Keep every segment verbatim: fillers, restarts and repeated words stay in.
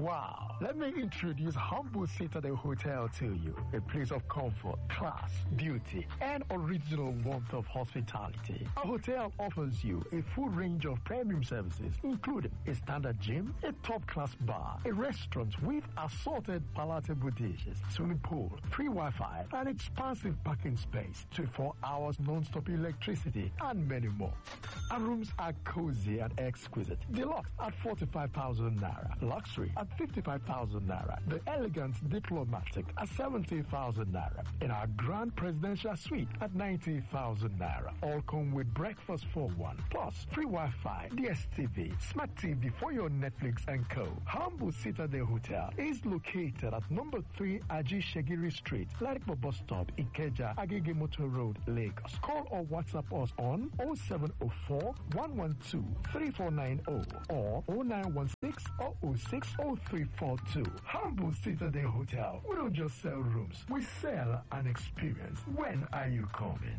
Wow! Let me introduce Humble Citadel Hotel to you. A place of comfort, class, beauty, and original warmth of hospitality. Our hotel offers you a full range of premium services, including a standard gym, a top-class bar, a restaurant with assorted palatable dishes, swimming pool, free Wi-Fi, an expansive parking space, twenty-four hours non-stop electricity, and many more. Our rooms are cozy and exquisite. Deluxe at forty-five thousand naira. Luxury at fifty-five thousand naira. The elegant diplomatic at seventy thousand naira. And our grand presidential suite at ninety thousand naira. All come with breakfast for one. Plus free Wi-Fi, D S T V, smart T V for your Netflix and co. Humble Citadel Hotel is located at number three Aji Shagiri Street, Laripo Bus Stop, Ikeja, Agege Motor Road, Lagos. Call or WhatsApp us on oh seven oh four, one one two, three four nine oh or oh nine one six, oh oh six, oh three four two. Humble Citadel Hotel. We don't just sell rooms, we sell an experience. When are you coming?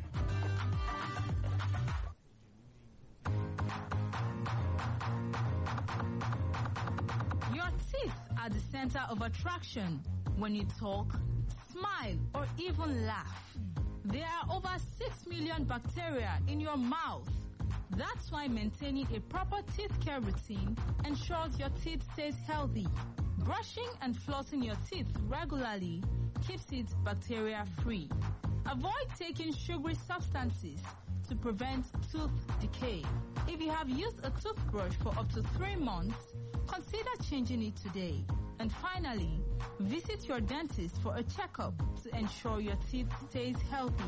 Your teeth are the center of attraction. When you talk, smile, or even laugh, there are over six million bacteria in your mouth. That's why maintaining a proper teeth care routine ensures your teeth stays healthy. Brushing and flossing your teeth regularly keeps it bacteria-free. Avoid taking sugary substances to prevent tooth decay. If you have used a toothbrush for up to three months, consider changing it today. And finally, visit your dentist for a checkup to ensure your teeth stays healthy.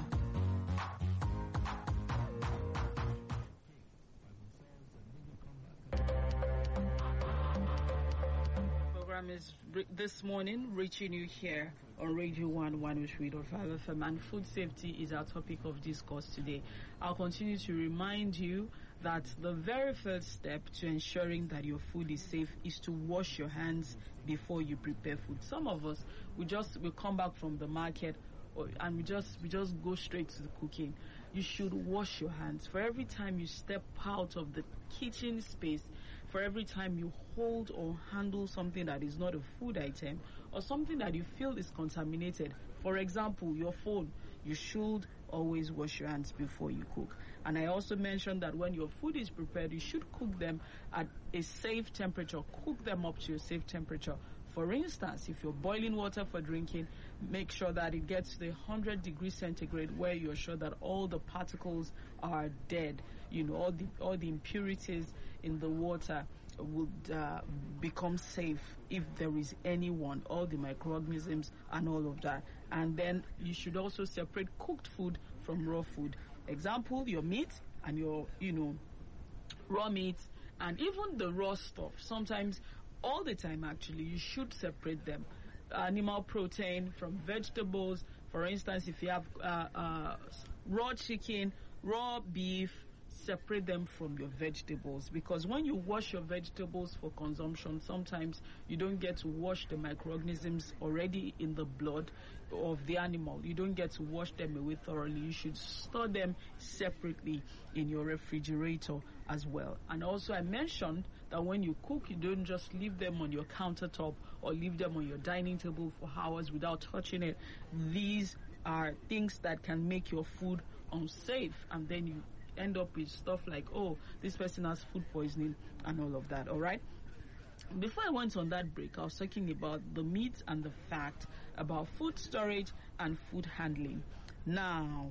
Is this morning reaching you here on Radio one one oh three point five F M, and food safety is our topic of discourse today. I'll continue to remind you that the very first step to ensuring that your food is safe is to wash your hands before you prepare food. Some of us, we just we come back from the market or, and we just we just go straight to the cooking. You should wash your hands. For every time you step out of the kitchen space, for every time you hold or handle something that is not a food item or something that you feel is contaminated, for example, your phone, you should always wash your hands before you cook. And I also mentioned that when your food is prepared, you should cook them at a safe temperature. Cook them up to a safe temperature. For instance, if you're boiling water for drinking, make sure that it gets to the one hundred degrees centigrade where you're sure that all the particles are dead. You know, all the all the impurities in the water would uh, become safe if there is anyone, all the microorganisms and all of that. And then you should also separate cooked food from raw food. Example, your meat and your, you know, raw meat and even the raw stuff. Sometimes, all the time actually, you should separate them. Animal protein from vegetables. For instance, if you have uh, uh, raw chicken, raw beef, separate them from your vegetables, because when you wash your vegetables for consumption, sometimes you don't get to wash the microorganisms already in the blood of the animal. You don't get to wash them away thoroughly. You should store them separately in your refrigerator as well. And also I mentioned that when you cook, you don't just leave them on your countertop or leave them on your dining table for hours without touching it. These are things that can make your food unsafe, and then you end up with stuff like, oh, this person has food poisoning and all of that. All right. Before I went on that break, I was talking about the myth and the fact about food storage and food handling. Now,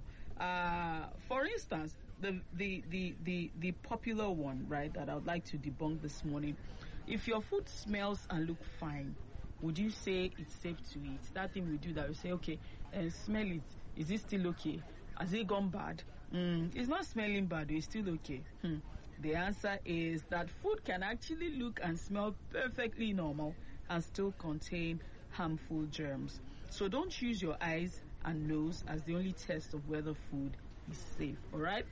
uh, for instance, the, the the the the popular one, right, that I would like to debunk this morning: if your food smells and look fine, would you say it's safe to eat? That thing we do that we say, okay, and uh, smell it. Is it still okay? Has it gone bad? Mm, it's not smelling bad, it's still okay. Hmm. The answer is that food can actually look and smell perfectly normal and still contain harmful germs. So don't use your eyes and nose as the only test of whether food is safe, all right?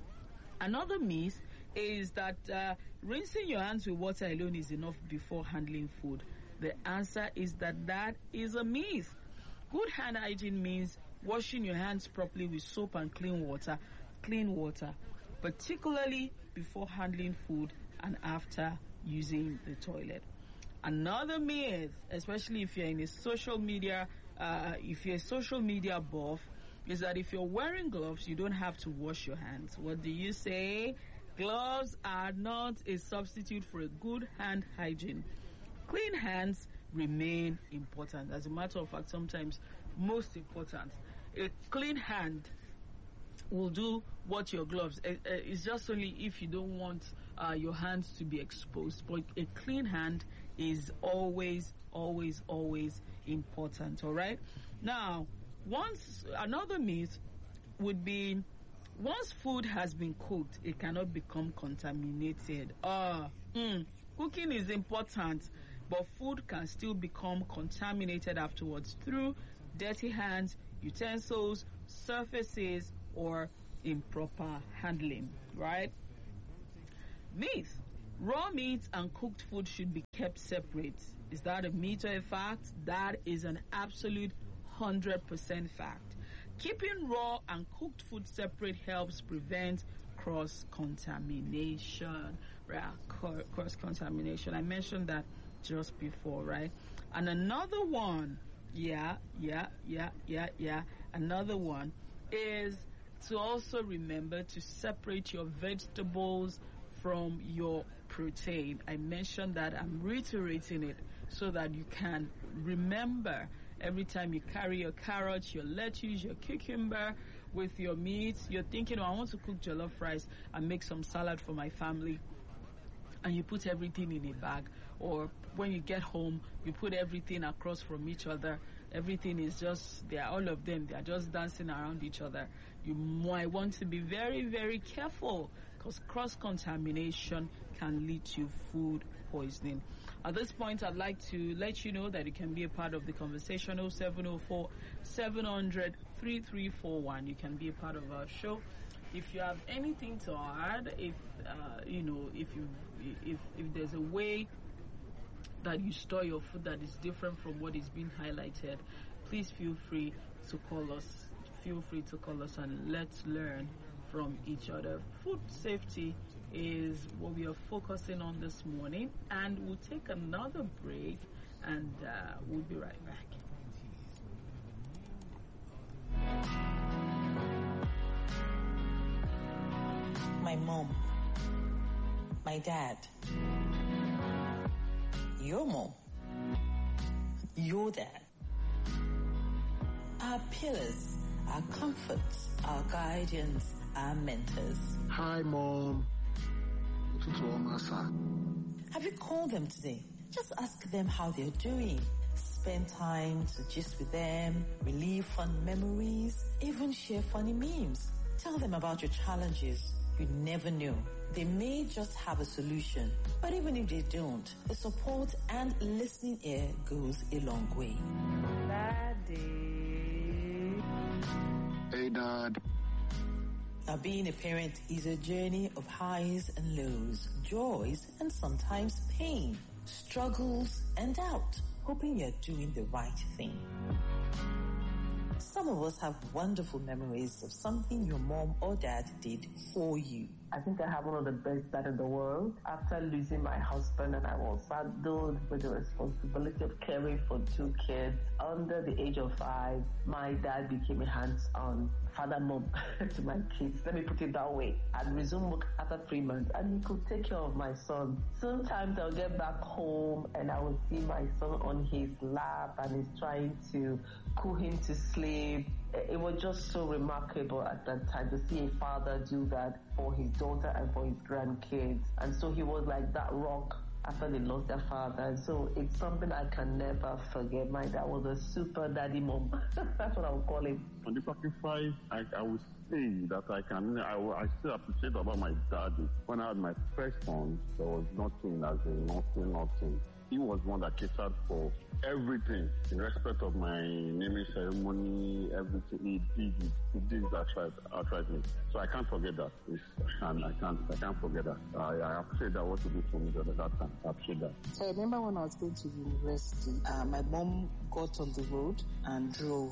Another myth is that uh, rinsing your hands with water alone is enough before handling food. The answer is that that is a myth. Good hand hygiene means washing your hands properly with soap and clean water, clean water, particularly before handling food and after using the toilet. Another myth, especially if you're in a social media, uh, if you're a social media buff, is that if you're wearing gloves, you don't have to wash your hands. What do you say? Gloves are not a substitute for a good hand hygiene. Clean hands remain important. As a matter of fact, sometimes most important. A clean hand will do what your gloves. Uh, uh, it's just only if you don't want uh, your hands to be exposed. But a clean hand is always, always, always important. All right. Now, once another myth would be, once food has been cooked, it cannot become contaminated. Uh, mm, cooking is important, but food can still become contaminated afterwards through dirty hands, utensils, surfaces, or improper handling, right? Myth. Raw meat and cooked food should be kept separate. Is that a myth or a fact? That is an absolute one hundred percent fact. Keeping raw and cooked food separate helps prevent cross-contamination. Right? Cross-contamination. I mentioned that just before, right? And another one, yeah, yeah, yeah, yeah, yeah. Another one is to also remember to separate your vegetables from your protein. I mentioned that. I'm reiterating it so that you can remember every time you carry your carrots, your lettuce, your cucumber with your meat. You're thinking, oh, I want to cook jollof rice and make some salad for my family. And you put everything in a bag. Or when you get home, you put everything across from each other. Everything is just, they are all of them, they are just dancing around each other. You might want to be very, very careful because cross-contamination can lead to food poisoning. At this point, I'd like to let you know that you can be a part of the conversation. oh seven oh four, seven hundred, thirty-three forty-one. You can be a part of our show. If you have anything to add, if uh, you know, if you, if if there's a way that you store your food that is different from what is being highlighted, please feel free to call us. Feel free to call us and let's learn from each other. Food safety is what we are focusing on this morning, and we'll take another break and uh, we'll be right back. My mom, my dad, your mom, your dad, our pillars, our comforts, our guardians, our mentors. Hi, Mom. Have you called them today? Just ask them how they're doing. Spend time to gist with them, relive fun memories, even share funny memes. Tell them about your challenges. You never know. They may just have a solution. But even if they don't, the support and listening ear goes a long way. Daddy. Hey, Dad. Now, being a parent is a journey of highs and lows, joys and sometimes pain, struggles and doubt, hoping you're doing the right thing. Some of us have wonderful memories of something your mom or dad did for you. I think I have one of the best dads in the world. After losing my husband and I was saddled with the responsibility of caring for two kids under the age of five, my dad became a hands-on father mom to my kids. Let me put it that way. I'd resume work after three months and he could take care of my son. Sometimes I'll get back home and I will see my son on his lap and he's trying to cool him to sleep. It was just so remarkable at that time to see a father do that for his daughter and for his grandkids. And so he was like that rock after they lost their father. And so it's something I can never forget. My dad was a super daddy mom. That's what I would call him. On the sacrifice, I, I would say that I can, I, I still appreciate about my daddy. When I had my first son, there was nothing as in nothing, nothing. He was one that catered for everything in respect of my naming ceremony, everything. He did it. He did it outright, outrightly. So I can't forget that. It's, I can't, I can't, I can't forget that. I, I appreciate that what he did for me at that time. I appreciate that. So I remember when I was going to university, uh, my mom got on the road and drove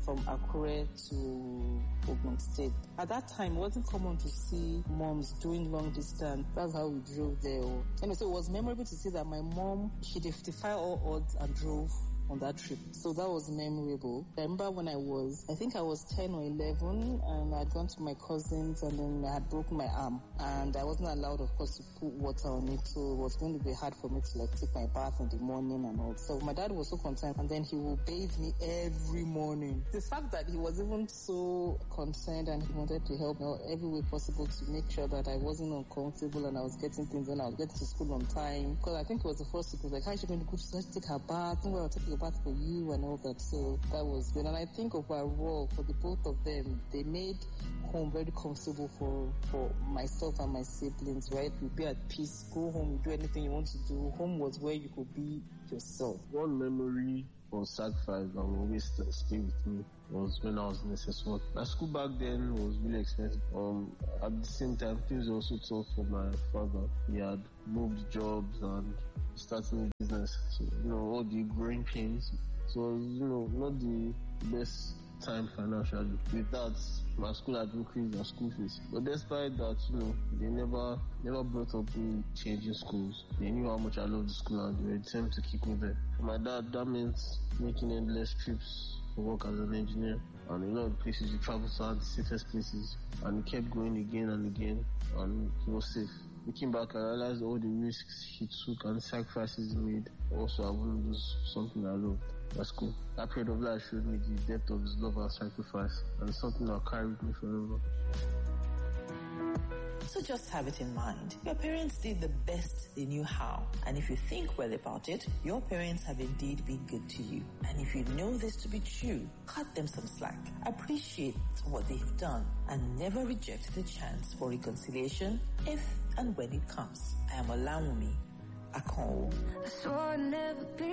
from Akure to Ogun State. At that time, it wasn't common to see moms doing long distance. That's how we drove there. And so it was memorable to see that my mom, she defied all odds and drove on that trip. So that was memorable. I remember when I was, I think I was ten or eleven, and I'd gone to my cousins, and then I had broken my arm, and I wasn't allowed, of course, to put water on it, so it was going to be hard for me to like take my bath in the morning and all. So my dad was so concerned, and then he would bathe me every morning. The fact that he was even so concerned and he wanted to help me out every way possible to make sure that I wasn't uncomfortable and I was getting things and I was getting to school on time. Because I think it was the first week, like, how is she going to go to take her bath? I'm going to take your bath for you and all that. So that was good. And I think overall, for the both of them, they made home very comfortable for, for myself and my siblings, right? You'd be at peace, go home, you do anything you want to do. Home was where you could be yourself. One memory of sacrifice that will always stay with me was when I was in S S one. My school back then was really expensive. Um, at the same time, things were also tough for my father. He had moved jobs and starting a business. So, you know, all the growing pains. So, you know, not the best time financially. With that, my school had increased their school fees. But despite that, you know, they never never brought up me changing schools. They knew how much I loved the school and they were determined to keep me there. For my dad, that meant making endless trips to work as an engineer. And a lot of places you travel to are the safest places. And he kept going again and again, and he was safe. Looking back, I realized all the risks he took and the sacrifices he made. Also, I wouldn't lose something I loved. That's cool. That period of life showed me the depth of his love and sacrifice, and it's something I'll carry with me forever. So just have it in mind. Your parents did the best they knew how. And if you think well about it, your parents have indeed been good to you. And if you know this to be true, cut them some slack. Appreciate what they have done and never reject the chance for reconciliation if and when it comes. I am Olawumi Akonwo. I swore I'd never be